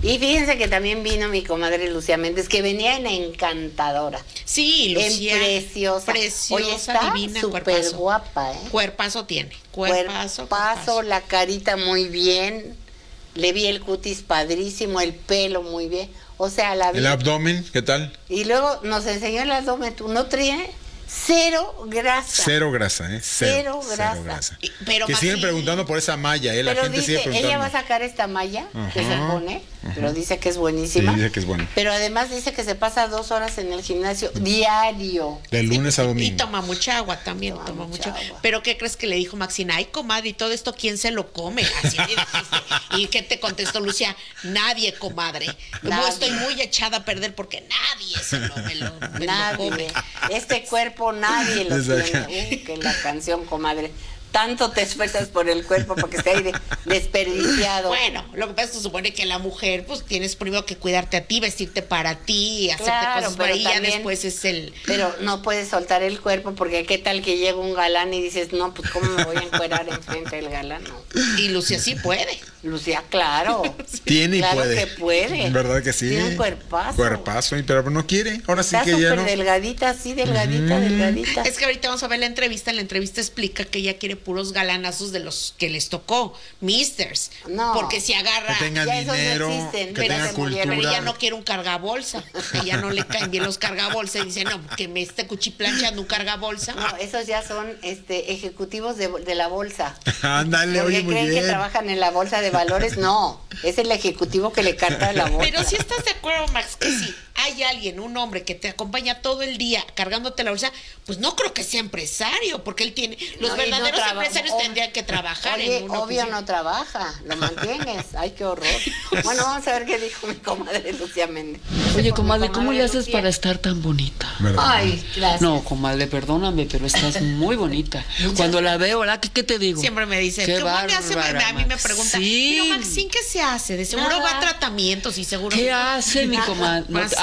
Y fíjense que también vino mi comadre Lucía Méndez, que venía en encantadora. Sí, Lucía. Preciosa. Oye, está divina, súper guapa, ¿eh? Cuerpazo tiene. Cuerpazo, la carita muy bien. Le vi el cutis padrísimo, el pelo muy bien. O sea, la vi. ¿El abdomen? ¿Qué tal? Y luego nos enseñó el abdomen. ¿Tú no traes? Cero grasa. Cero grasa, ¿eh? Cero grasa. Pero que siguen preguntando por esa malla, ¿eh? La pero gente dice, sigue preguntando. ella va a sacar esta malla que se pone, pero dice que es buenísima. Sí, dice que es buena. Pero además dice que se pasa 2 horas en el gimnasio diario. De lunes a domingo. Y toma mucha agua también, toma mucha agua. Pero ¿qué crees que le dijo Maxina? Ay, comadre, ¿y todo esto quién se lo come? Así le dijiste. ¿Y qué te contestó Lucía? Nadie, comadre. Yo estoy muy echada a perder porque nadie me lo come. Este cuerpo nadie lo tiene. Que la canción, comadre. Tanto te esfuerzas por el cuerpo porque está ahí desperdiciado. Bueno, lo que pasa es que se supone que la mujer, pues tienes primero que cuidarte a ti, vestirte para ti, hacerte cosas para ella, ya después es el... Pero no puedes soltar el cuerpo porque qué tal que llega un galán y dices, no, pues cómo me voy a encuerar enfrente del galán. No. Y Lucía sí puede. Lucía, claro. Tiene y claro puede. Que puede. ¿Verdad que sí? Tiene un cuerpazo. Cuerpazo, pero no quiere. Ahora está sí que ya no. Está delgadita, sí, delgadita. Es que ahorita vamos a ver la entrevista. En la entrevista explica que ella quiere puros galanazos de los que les tocó, misters. No. Porque si agarra... Que tengan dinero, no existen, que tengan cultura. Pero ella no quiere un cargabolsa. Ella no le caen bien los cargabolsa y dice, no, que me esté cuchiplanchando un cargabolsa. No, esos ya son ejecutivos de la bolsa. Ándale, oye, muy bien. ¿Creen que trabajan en la bolsa de valores? No, es el ejecutivo que le carga la bolsa. Pero si estás de acuerdo, Max, que si hay alguien, un hombre que te acompaña todo el día cargándote la bolsa, pues no creo que sea empresario, porque él tiene... Los verdaderos empresarios tendrían que trabajar en una obvio oficina. No trabaja, lo mantienes. Ay, qué horror. Bueno, vamos a ver qué dijo mi comadre Lucía Méndez. Oye, comadre, ¿cómo le haces para estar tan bonita? ¿Verdad? Ay, gracias. No, comadre, perdóname, pero estás muy bonita. Cuando la veo, ¿verdad? ¿Qué te digo? Siempre me dice, Qué ¿cómo le hace? bárbara, A mí me pregunta, sí. pero Maxine, ¿qué se hace? De seguro Nada. va a tratamientos y seguro... ¿Qué hace mi comadre?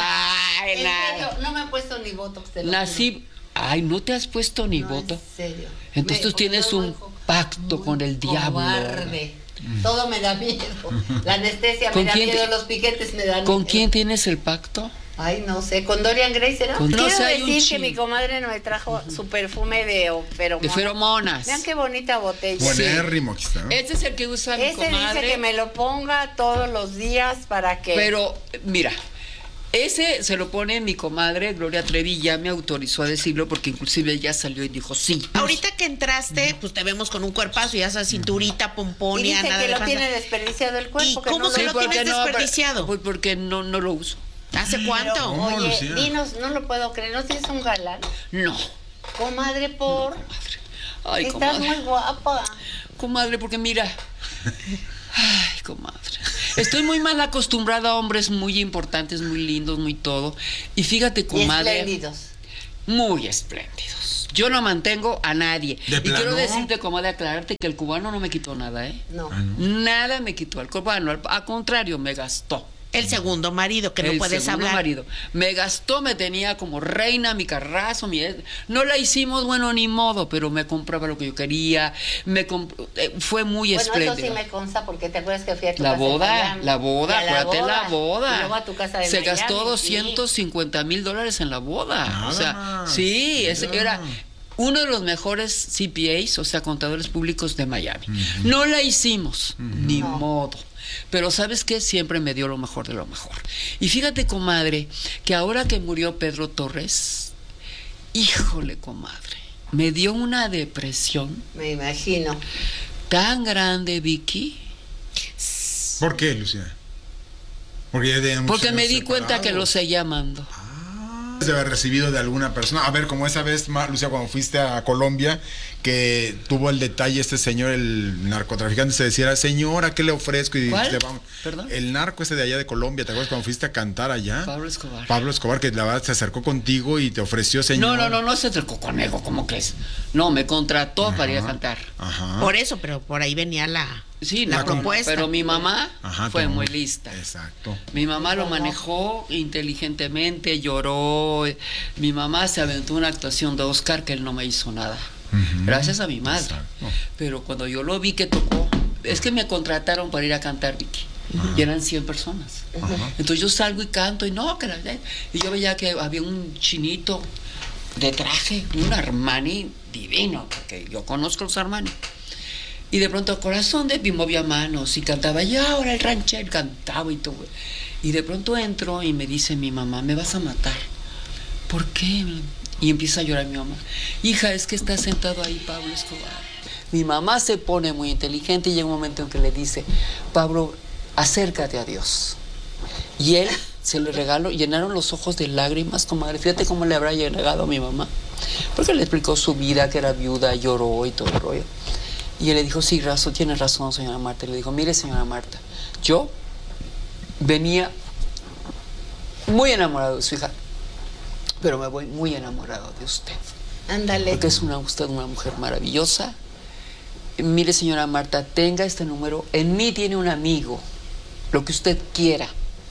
Ay, En nada. serio, no me he puesto ni botox. Te lo Nací... Ay, ¿no te has puesto ni juro. voto? En serio. Entonces tú tienes un pacto con el diablo. Cobarde. Todo me da miedo. La anestesia me ¿Con da quién miedo, te- los piquetes me dan ¿Con miedo. quién tienes el pacto? Ay, no sé, con Dorian Gray será. Con- No Quiero sé, hay un decir que chin- mi comadre no me trajo su perfume de feromonas. De feromonas. Vean qué bonita botella. Buenérrimo, aquí está. Este es el que usa mi Ese comadre. dice que me lo ponga todos los días para que... Pero, mira, ese se lo pone mi comadre Gloria Trevi, ya me autorizó a decirlo porque inclusive ella salió y dijo sí. Ahorita que entraste, pues te vemos con un cuerpazo, ya sabes, cinturita, y pomponia, dice nada que de lo panza. tiene desperdiciado el cuerpo. ¿Y que cómo no se lo- lo tienes desperdiciado? Pues porque no lo uso. ¿Hace cuánto? ¿Cómo, Oye, Lucía? dinos, no lo puedo creer, ¿no tienes un galán? No. Comadre, por... Ay, Estás comadre. muy guapa. Comadre, porque mira. Ay, comadre. Estoy muy mal acostumbrada a hombres muy importantes, muy lindos, muy todo. Y fíjate, Y comadre. espléndidos. Muy espléndidos. Yo no mantengo a nadie. ¿De Y quiero plano? decirte, comadre, aclararte que el cubano no me quitó nada, ¿eh? No. Nada me quitó. El cubano, al contrario, me gastó. El segundo marido, que no El puedes segundo hablar. marido. Me gastó, me tenía como reina, mi carrazo, no la hicimos, bueno, ni modo, pero me compraba lo que yo quería, fue muy Bueno, eso espléndido. sí me consta porque te acuerdas que fui a tu La casa boda, de Miami. acuérdate la Y boda. luego a tu casa de Se Miami, gastó sí. $250,000 en la boda. Nada o sea, más. sí, Mira. era uno de los mejores CPAs, o sea, contadores públicos de Miami. No la hicimos, ni No. modo. Pero ¿sabes qué? Siempre me dio lo mejor de lo mejor. Y fíjate, comadre, que ahora que murió Pedro Torres, híjole, comadre, me dio una depresión Me imagino. tan grande, Vicky. ¿Por qué, Lucía? Porque ya teníamos Porque me años di cuenta que lo separados. seguía amando. De haber recibido de alguna persona. A ver, como esa vez, Lucía, cuando fuiste a Colombia, que tuvo el detalle este señor, el narcotraficante, se decía, señora, ¿qué le ofrezco? Y ¿Cuál? dijiste, vamos. ¿Perdón? El narco ese de allá de Colombia, ¿te acuerdas cuando fuiste a cantar allá? Pablo Escobar. Pablo Escobar, que la verdad se acercó contigo y te ofreció, señor. No se acercó conmigo, ¿cómo crees? No, me contrató para ir a cantar. Ajá. Por eso, pero por ahí venía la... Sí, La no, propuesta. Pero mi mamá Ajá, fue tu mamá. muy lista. Exacto. Mi mamá lo manejó inteligentemente, lloró. Mi mamá se aventó una actuación de Oscar que él no me hizo nada. Gracias a mi madre. Exacto. Pero cuando yo lo vi que tocó, es que me contrataron para ir a cantar, Vicky. y eran 100 personas. Entonces yo salgo y canto y no, y yo veía que había un chinito de traje, un Armani divino, porque yo conozco los Armani. Y de pronto, corazón de mí, movía manos y cantaba, y ahora el ranchero cantaba y todo. Y de pronto entro y me dice mi mamá, me vas a matar. ¿Por qué? Y empieza a llorar mi mamá. Hija, es que está sentado ahí Pablo Escobar. Mi mamá se pone muy inteligente y llega un momento en que le dice, Pablo, acércate a Dios. Y él se le regaló, llenaron los ojos de lágrimas, comadre. Fíjate cómo le habrá llegado a mi mamá. Porque le explicó su vida, que era viuda, lloró y todo el rollo. Y él le dijo, sí, tiene razón, señora Marta. Y le dijo, mire, señora Marta, yo venía muy enamorado de su hija, pero me voy muy enamorado de usted. Ándale. Porque es usted una mujer maravillosa. Mire, señora Marta, tenga este número. En mí tiene un amigo, lo que usted quiera.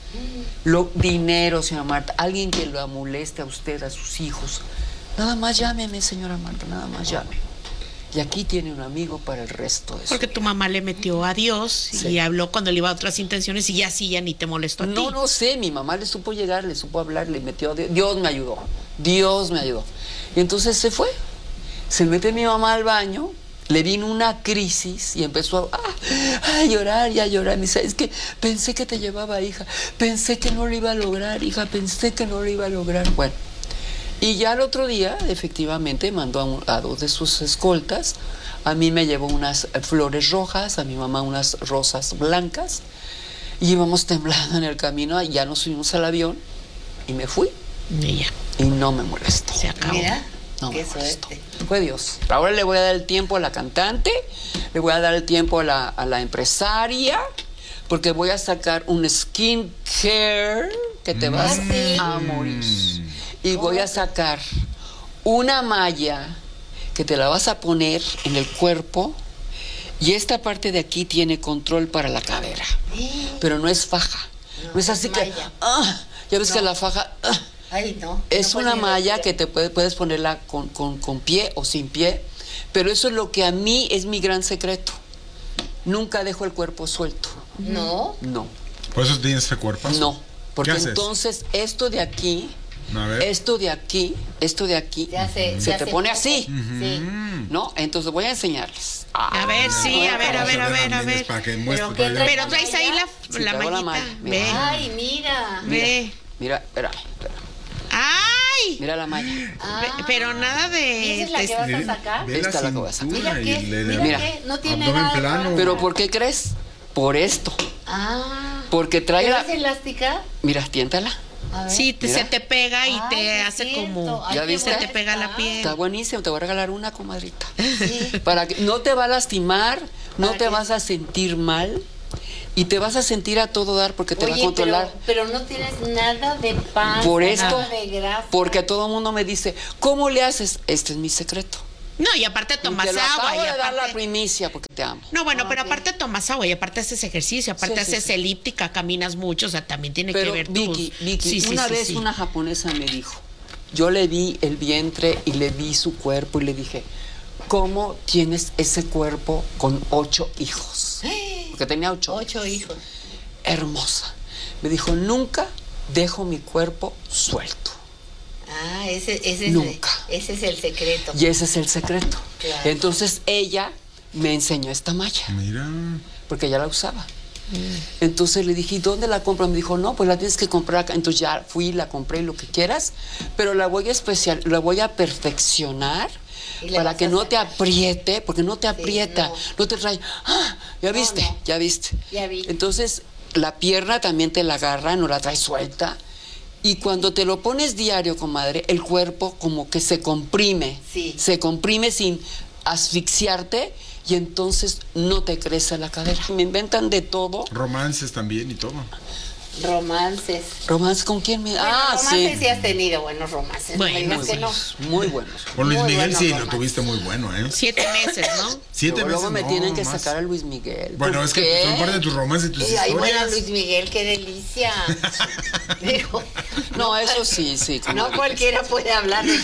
Dinero, señora Marta, alguien que lo moleste a usted, a sus hijos. Nada más llámeme, señora Marta, nada más llame. Y aquí tiene un amigo para el resto de su vida. Porque tu mamá le metió a Dios y habló cuando le iba a otras intenciones y ya ni te molestó a ti. No sé, mi mamá le supo llegar, le supo hablar, le metió a Dios. Dios me ayudó, Dios me ayudó. Y entonces se fue. Se mete mi mamá al baño, le vino una crisis y empezó a llorar y a llorar. Me dice, es que pensé que te llevaba, hija. Pensé que no lo iba a lograr, hija. Pensé que no lo iba a lograr. Bueno. Y ya el otro día, efectivamente, mandó a 2 de sus escoltas. A mí me llevó unas flores rojas, a mi mamá unas rosas blancas. Y íbamos temblando en el camino, ya nos subimos al avión y me fui. Y no me molestó. Se acabó. Mira, no qué me molestó. suerte. Fue Dios. Ahora le voy a dar el tiempo a la cantante, le voy a dar el tiempo a la empresaria, porque voy a sacar un skin care que te vas a morir. Y voy a sacar una malla que te la vas a poner en el cuerpo y esta parte de aquí tiene control para la cadera. Pero no es faja. No es así que... ya ves que la faja... Ay, no. Es no una malla respirar. que te puedes ponerla con pie o sin pie. Pero eso es lo que a mí es mi gran secreto. Nunca dejo el cuerpo suelto. No. No. ¿Por eso tienes ese cuerpo? No. Porque ¿Qué haces? entonces esto de aquí... A ver. Esto de aquí Ya se ya te pone así, Sí. ¿no? Entonces voy a enseñarles. A ver, sí, a ver. Para que muestre. ¿qué traes? Pero traes ahí Sí, la traigo la mallita. malla, Ve, Ay, mira. ve. Mira, espera. ¡Ay! Mira la malla. Pero nada ¿Y esa es la que vas a sacar? Ve la Esta la que voy a sacar. cintura Mira y qué, le- mira Mira. qué, no tiene Abdomen nada. plano. Pero ¿por qué crees? Por esto. Porque trae ¿Pero la... es elástica? Mira, tiéntala. A ver. Sí, Mira. se te pega y Ay, te sí es hace cierto. como... Ay, ¿Ya qué viste? Se buena te pega la está. piel. Está buenísimo, te voy a regalar una, comadrita. Sí. Para que no te va a lastimar, no Para te que- vas a sentir mal y te vas a sentir a todo dar porque te va a Oye, controlar. pero no tienes nada de pan, Por esto, nada de grasa. porque todo el mundo me dice, ¿cómo le haces? Este es mi secreto. No, y aparte tomas Te lo agua. acabo Y de dar la aparte... primicia porque te amo. No, bueno, pero Ok. aparte tomas agua y aparte haces ejercicio, aparte Sí, sí, haces sí. elíptica, caminas mucho, o sea, también tiene Pero que ver Vicky, Sí, sí, una sí, vez sí. una japonesa me dijo, yo le vi el vientre y le vi su cuerpo y le dije, ¿cómo tienes ese cuerpo con 8 hijos? Porque tenía 8. 8 hijos. Hermosa. Me dijo, nunca dejo mi cuerpo suelto. Ah, ese Nunca. es el secreto. Y ese es el secreto. Claro. Entonces ella me enseñó esta malla, Mira. porque ella la usaba. Entonces le dije, ¿y dónde la compro? Me dijo, no, pues la tienes que comprar acá. Entonces ya fui, la compré, lo que quieras, pero la voy a perfeccionar Y le para vas que a no te sacar. apriete, porque no te aprieta, no. no te trae, ya viste, no. ya viste. Ya vi. Entonces la pierna también te la agarra, no la trae suelta. Y cuando te lo pones diario, comadre, el cuerpo como que se comprime. Sí. Se comprime sin asfixiarte y entonces no te crece la cadera. Me inventan de todo. Romances también y todo. Romances. ¿Romance con quién? Romances Sí. sí has tenido buenos romances. Bueno, no digas Muy que no. buenos, muy buenos. Con Luis Muy Miguel bueno, sí lo romance. tuviste muy bueno, ¿eh? 7 meses, ¿no? 7 Luego, meses. luego me no, tienen que más. sacar a Luis Miguel. Bueno, ¿Por es que qué? son parte de tus romances y tus Ay, bueno, historias. Luis Miguel, qué delicia. Digo, No, eso sí, sí. no comadre. cualquiera puede hablar de que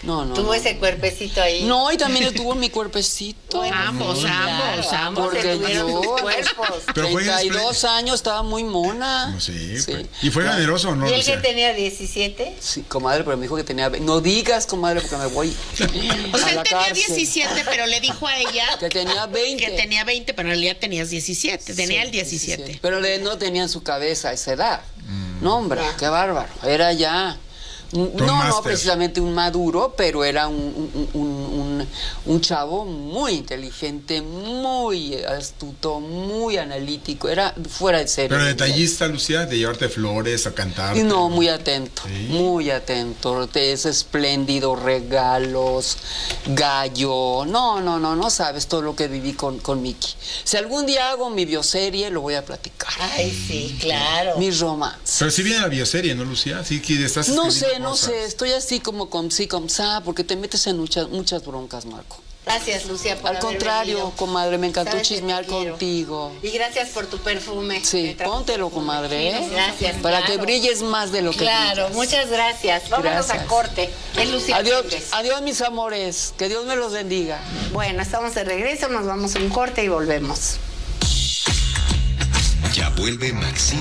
No. Tuvo ese cuerpecito ahí. No, y también él tuvo mi cuerpecito. Bueno, ambos. Porque tuvieron yo, sus cuerpos. Pero fue 32 años, estaba muy mona. No, sí, pues. ¿Y fue generoso o no? ¿Y él Lucía? que tenía 17? Sí, comadre, pero me dijo que tenía... No digas, comadre, porque me voy O sea, a él la tenía cárcel. 17, pero le dijo a ella Que tenía 20. que tenía 20, pero en realidad tenías 17. Tenía Sí, el 17. Pero él no tenía en su cabeza esa edad. No, hombre, qué bárbaro. Era ya... No máster. precisamente un maduro, pero era un chavo muy inteligente, muy astuto, muy analítico. Era fuera de serie. Pero detallista, Lucía, de llevarte flores, a cantar. Y no, muy atento, Sí. muy atento. Es espléndido, regalos, gallo. No sabes todo lo que viví con Miki. Si algún día hago mi bioserie, lo voy a platicar. Ay, sí, claro. Mi romance. Pero sí viene la bioserie, ¿no, Lucía? Sí, que estás No escribiendo sé, cosas. estoy así como sa, porque te metes en muchas broncas, Marco. Gracias, Lucía, por Al haber contrario, venido. comadre, me encantó Sabes que chismear te quiero. contigo. Y gracias por tu perfume. Sí, Me trajo póntelo, perfume. comadre, ¿eh? Gracias. Para claro. que brilles más de lo que Claro, brillas. muchas gracias. Vámonos Gracias. a corte. Es Lucía Adiós, Méndez. adiós, mis amores. Que Dios me los bendiga. Bueno, estamos de regreso, nos vamos a un corte y volvemos. Ya vuelve Maxine